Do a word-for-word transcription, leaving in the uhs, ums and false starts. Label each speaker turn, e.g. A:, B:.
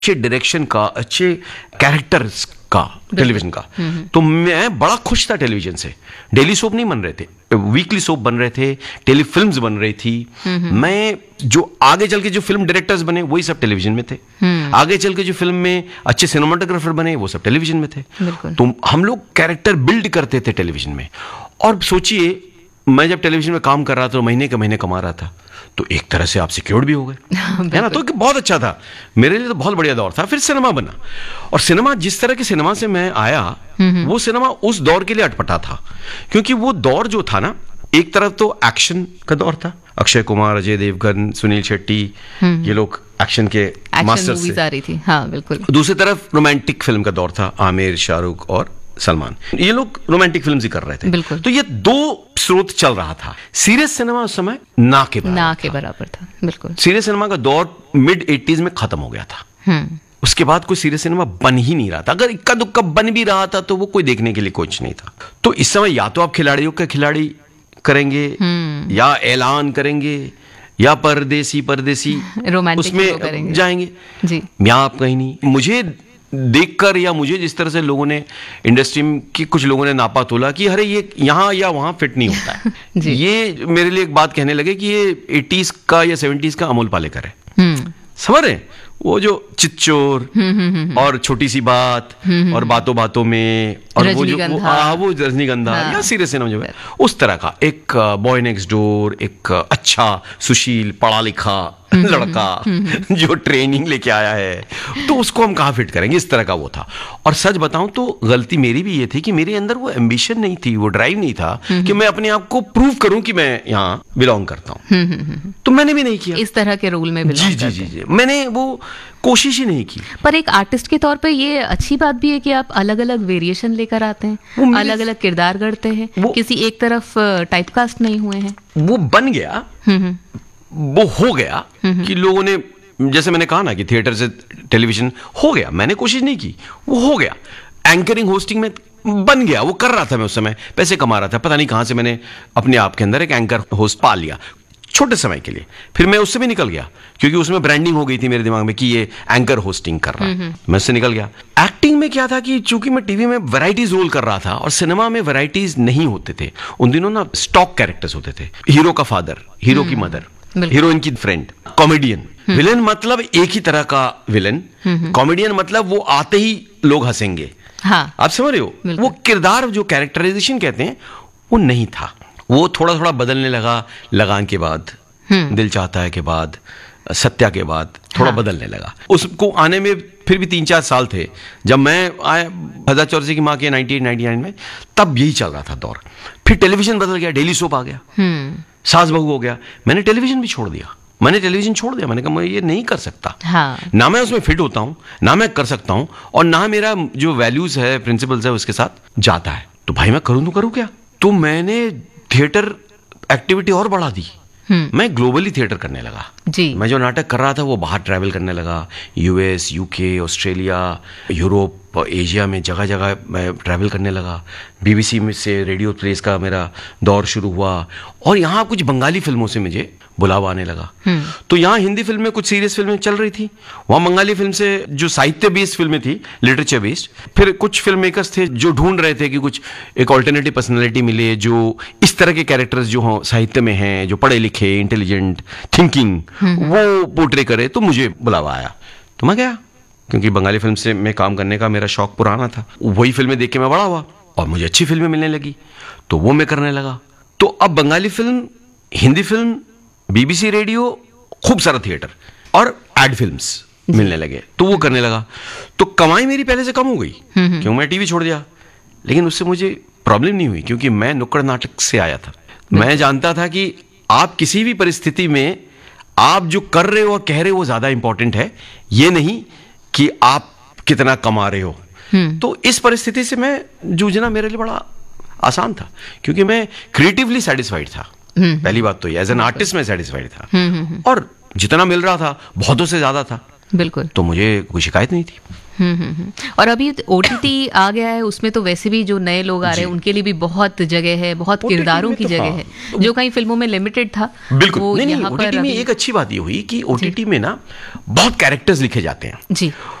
A: अच्छे डायरेक्शन का, अच्छे कैरेक्टर्स का, टेलीविजन का। तो मैं बड़ा खुश था टेलीविजन से। डेली सोप नहीं बन रहे थे, वीकली सोप बन रहे थे, टेली फिल्म्स बन रही थी। मैं जो आगे चल के जो फिल्म डायरेक्टर्स बने वही सब टेलीविजन में थे। आगे चल के जो फिल्म में अच्छे सिनेमाटोग्राफर बने वो सब टेलीविजन में थे। तो हम लोग कैरेक्टर बिल्ड करते थे टेलीविजन में। और सोचिए, मैं जब टेलीविजन में काम कर रहा था तो महीने के महीने कमा रहा था, तो एक तरह से आप सिक्योर्ड भी हो गए, है ना। तो बहुत अच्छा था मेरे लिए, तो बहुत बढ़िया दौर था। फिर सिनेमा बना, और सिनेमा जिस तरह के सिनेमा से मैं आया, वो सिनेमा उस दौर के लिए अटपटा था। क्योंकि वो दौर जो था ना, एक तरफ तो एक्शन का दौर था, अक्षय कुमार, अजय देवगन, सुनील शेट्टी, ये लोग एक्शन के मास्टर
B: मूवीज आ रही थी। हाँ, बिल्कुल।
A: दूसरी तरफ रोमांटिक फिल्म का दौर था, आमिर, शाहरुख और सलमान, ये लोग रोमांटिक फिल्म्स ही कर रहे थे।
B: बिल्कुल।
A: तो ये दो स्रोत चल रहा था। सीरियस सिनेमा उस समय ना के बराबर
B: ना के बराबर था। बिल्कुल।
A: सीरियस सिनेमा का दौर मिड एटीज में खत्म हो गया था। उसके बाद कोई सीरियस सिनेमा बन ही नहीं रहा था। अगर इक्का दुक्का बन भी रहा था तो वो कोई देखने के लिए कुछ नहीं था। तो इस समय या तो आप खिलाड़ियों के खिलाड़ी करेंगे, या ऐलान करेंगे, या परदेसी परदेसी उसमें जाएंगे जी। या आप कहीं नहीं। मुझे देखकर, या मुझे जिस तरह से लोगों ने, इंडस्ट्री की कुछ लोगों ने नापा तोला कि अरे ये यहाँ या वहाँ फिट नहीं होता है। ये मेरे लिए एक बात कहने लगे कि ये एटीज का या सेवेंटीज का अमोल पालेकर है। समझ रहे, वो जो चिच्चोर और छोटी सी बात और बातों बातों में, और वो जो वो, आ, वो रजनीगंधा, हाँ। या सीरियस सिनेमा जो है उस तरह का एक बॉय नेक्स्ट डोर, एक अच्छा सुशील पढ़ा लिखा लड़का जो ट्रेनिंग लेके आया है, तो उसको हम कहाँ फिट करेंगे, इस तरह का वो था। और सच बताऊं तो गलती मेरी भी ये थी कि मेरे अंदर वो एम्बिशन नहीं थी, वो ड्राइव नहीं था कि मैं अपने आप को प्रूव करूं कि मैं यहाँ बिलोंग करता हूँ। तो मैंने भी नहीं किया
B: इस तरह के रोल में बिलोंग
A: जी, जी, जी, मैंने वो कोशिश ही नहीं की।
B: पर एक आर्टिस्ट के तौर पे ये अच्छी बात भी है कि आप अलग अलग वेरिएशन लेकर आते हैं, अलग अलग किरदार करते हैं, किसी एक तरफ टाइपकास्ट नहीं हुए हैं। वो
A: बन गया, वो हो गया कि लोगों ने, जैसे मैंने कहा ना कि थिएटर से टेलीविजन हो गया, मैंने कोशिश नहीं की, वो हो गया। एंकरिंग होस्टिंग में बन गया, वो कर रहा था मैं उस समय, पैसे कमा रहा था। पता नहीं कहां से मैंने अपने आप के अंदर एक एंकर होस्ट पा लिया छोटे समय के लिए। फिर मैं उससे भी निकल गया क्योंकि उसमें ब्रांडिंग हो गई थी मेरे दिमाग में कि ये एंकर होस्टिंग कर रहा है। मैं उससे निकल गया। एक्टिंग में क्या था कि चूंकि मैं टीवी में वैराइटीज रोल कर रहा था और सिनेमा में वैराइटीज नहीं होते थे उन दिनों ना, स्टॉक कैरेक्टर्स होते थे। हीरो का फादर, हीरो की मदर, हीरोइन की फ्रेंड, कॉमेडियन। विलेन मतलब एक ही तरह का विलेन, कॉमेडियन मतलब वो आते ही लोग हंसेंगे। हाँ, आप समझ रहे हो। वो किरदार जो कैरेक्टराइजेशन कहते हैं वो नहीं था। वो थोड़ा थोड़ा बदलने लगा, लगान के बाद, दिल चाहता है के बाद, सत्या के बाद थोड़ा हाँ। बदलने लगा। उसको आने में फिर भी तीन चार साल थे। जब मैं आया भजा चौरसी की माँ के नाइनटीन नाइंटी नाइन में, तब यही चल रहा था दौर। फिर टेलीविजन बदल गया, डेली सोप आ गया, सास बहू हो गया। मैंने टेलीविजन भी छोड़ दिया, मैंने टेलीविजन छोड़ दिया। मैंने कहा मैं ये नहीं कर सकता। हाँ। ना मैं उसमें फिट होता हूँ, ना मैं कर सकता हूँ, और ना मेरा जो वैल्यूज है, प्रिंसिपल्स है, उसके साथ जाता है। तो भाई मैं करूँ तो करूँ क्या। तो मैंने थिएटर एक्टिविटी और बढ़ा दी। मैं ग्लोबली थिएटर करने लगा जी। मैं जो नाटक कर रहा था वो बाहर ट्रैवल करने लगा, US, UK, Australia, Europe, Asia में जगह जगह मैं ट्रैवल करने लगा। बीबीसी में से रेडियो प्लेस का मेरा दौर शुरू हुआ, और यहाँ कुछ बंगाली फिल्मों से मुझे बुलावा आने लगा। तो यहाँ हिंदी फिल्म में कुछ सीरियस फिल्में चल रही थी, वहाँ बंगाली फिल्म से जो साहित्य बेस्ड फिल्में थी, लिटरेचर बेस्ड, फिर कुछ फिल्म मेकर्स थे जो ढूंढ रहे थे कि कुछ एक ऑल्टरनेटिव पर्सनैलिटी मिले जो इस तरह के कैरेक्टर्स जो हों साहित्य में हैं, जो पढ़े लिखे, इंटेलिजेंट, थिंकिंग, वो पोर्ट्रे करे। तो मुझे बुलावा आया, तो मैं गया, क्योंकि बंगाली फिल्म से मैं काम करने का मेरा शौक पुराना था। वही फिल्में देख के मैं बड़ा हुआ और मुझे अच्छी फिल्में मिलने लगी, तो वो मैं करने लगा। तो अब Bengali film, Hindi film, BBC radio, खूब सारा थिएटर और एड फिल्म्स मिलने लगे, तो वो करने लगा। तो कमाई मेरी पहले से कम हो गई क्यों, मैं टीवी छोड़ दिया। लेकिन उससे मुझे प्रॉब्लम नहीं हुई क्योंकि मैं नुक्कड़ नाटक से आया था। मैं जानता था कि आप किसी भी परिस्थिति में आप जो कर रहे हो और कह रहे हो वो ज्यादा इंपॉर्टेंट है, ये नहीं कि आप कितना कमा रहे हो। तो इस परिस्थिति से मैं जूझना मेरे लिए बड़ा आसान था क्योंकि मैं क्रिएटिवली सेटिस्फाइड था। पहली बात तो ये, एज एन आर्टिस्ट मैं सेटिस्फाइड था और जितना मिल रहा था बहुतों से ज्यादा था।
B: बिल्कुल।
A: तो मुझे कोई शिकायत नहीं थी।
B: और अभी ओटीटी आ गया है, उसमें तो वैसे भी जो नए लोग आ रहे हैं उनके लिए भी बहुत जगह है, बहुत किरदारों की जगह है, जो कहीं फिल्मों में लिमिटेड था।
A: बिल्कुल नहीं, नहीं, ओटीटी में एक अच्छी बात ये हुई कि ओटीटी में ना बहुत कैरेक्टर्स लिखे जाते हैं।
B: जी।